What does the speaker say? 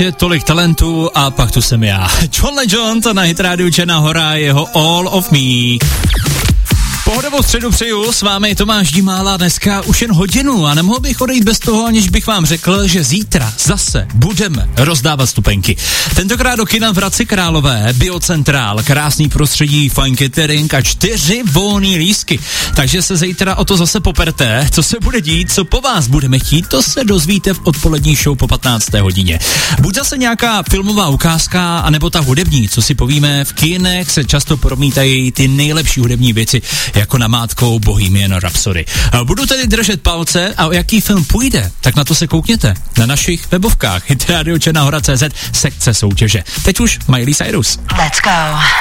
ještě tolik talentu a pak tu jsem já. John Legend na Hit Radio Černá Hora, jeho All of Me. Pohodovou středu přeju, s vámi Tomáš Dímála, dneska už jen hodinu a nemohl bych odejít bez toho, aniž bych vám řekl, že zítra zase budeme rozdávat stupenky. Tentokrát do kina v Hradci Králové, Biocentrál, krásný prostředí, fajn catering a 4 volný lístky. Takže se zítra o to zase poperte, co se bude dít, co po vás budeme chtít, to se dozvíte v odpolední show po 15. hodině. Buď zase nějaká filmová ukázka, anebo ta hudební, co si povíme, v kinech se často promítají ty nejlepší hudební věci, jako namátkou Bohemian Rhapsody. Budu tedy držet palce a o jaký film půjde, tak na to se koukněte na našich webovkách hitradiočernahora.cz sekce soutěže. Teď už Miley Cyrus. Let's go.